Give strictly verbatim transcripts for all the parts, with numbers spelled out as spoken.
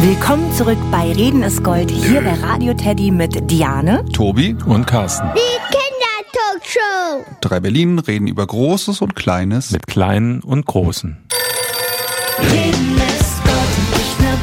Willkommen zurück bei Reden ist Gold, hier bei Radio Teddy mit Diane, Tobi und Carsten. Die Kindertalkshow. Drei Berlin reden über Großes und Kleines. Mit Kleinen und Großen. Reden ist Gold, nicht nur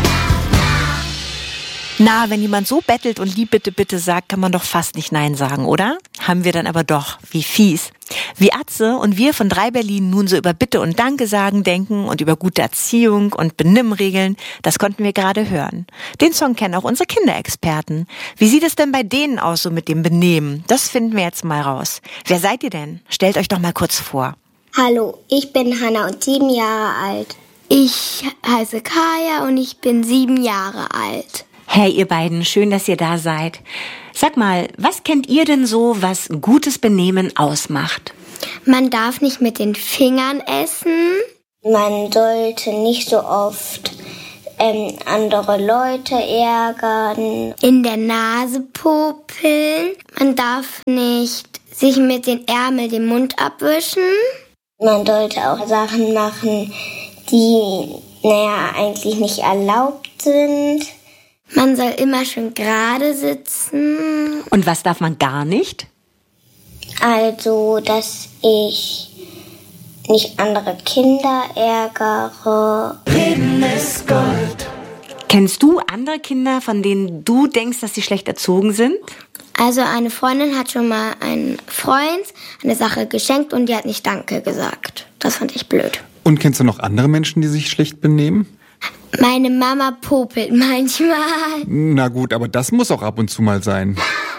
Na, wenn jemand so bettelt und lieb bitte, bitte sagt, kann man doch fast nicht Nein sagen, oder? Haben wir dann aber doch. Wie fies. Wie Atze und wir von Drei Berlin nun so über Bitte und Danke sagen denken und über gute Erziehung und Benimmregeln, das konnten wir gerade hören. Den Song kennen auch unsere Kinderexperten. Wie sieht es denn bei denen aus so mit dem Benehmen? Das finden wir jetzt mal raus. Wer seid ihr denn? Stellt euch doch mal kurz vor. Hallo, ich bin Hanna und sieben Jahre alt. Ich heiße Kaya und ich bin sieben Jahre alt. Hey, ihr beiden, schön, dass ihr da seid. Sag mal, was kennt ihr denn so, was gutes Benehmen ausmacht? Man darf nicht mit den Fingern essen. Man sollte nicht so oft ähm, andere Leute ärgern. In der Nase popeln. Man darf nicht sich mit den Ärmeln den Mund abwischen. Man sollte auch Sachen machen, die, naja, eigentlich nicht erlaubt sind. Man soll immer schön gerade sitzen. Und was darf man gar nicht? Also, dass ich nicht andere Kinder ärgere. Reden ist Gold. Kennst du andere Kinder, von denen du denkst, dass sie schlecht erzogen sind? Also eine Freundin hat schon mal einen Freund eine Sache geschenkt und die hat nicht Danke gesagt. Das fand ich blöd. Und kennst du noch andere Menschen, die sich schlecht benehmen? Meine Mama popelt manchmal. Na gut, aber das muss auch ab und zu mal sein.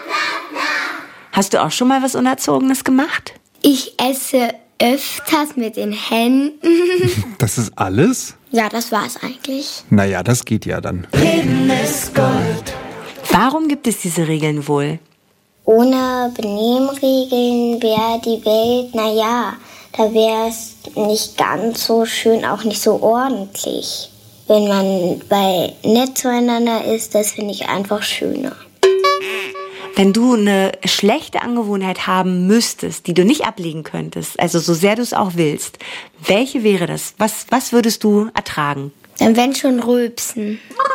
Hast du auch schon mal was Unerzogenes gemacht? Ich esse öfters mit den Händen. Das ist alles? Ja, das war's eigentlich. Naja, das geht ja dann. Reden ist Gold. Warum gibt es diese Regeln wohl? Ohne Benimmregeln wäre die Welt, naja, da wäre es nicht ganz so schön, auch nicht so ordentlich. Wenn man bei nett zueinander ist, das finde ich einfach schöner. Wenn du eine schlechte Angewohnheit haben müsstest, die du nicht ablegen könntest, also so sehr du es auch willst, welche wäre das? Was, was würdest du ertragen? Dann wenn schon rülpsen.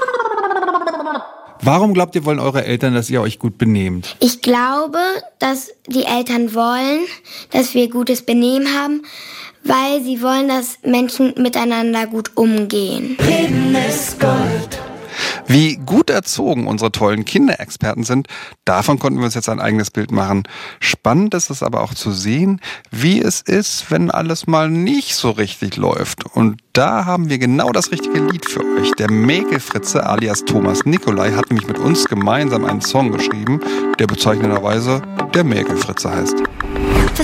Warum glaubt ihr, wollen eure Eltern, dass ihr euch gut benehmt? Ich glaube, dass die Eltern wollen, dass wir gutes Benehmen haben, weil sie wollen, dass Menschen miteinander gut umgehen. Reden ist Gold. Wie gut erzogen unsere tollen Kinderexperten sind, davon konnten wir uns jetzt ein eigenes Bild machen. Spannend ist es aber auch zu sehen, wie es ist, wenn alles mal nicht so richtig läuft. Und da haben wir genau das richtige Lied für euch. Der Mäkelfritze alias Thomas Nicolai hat nämlich mit uns gemeinsam einen Song geschrieben, der bezeichnenderweise der Mäkelfritze heißt. Das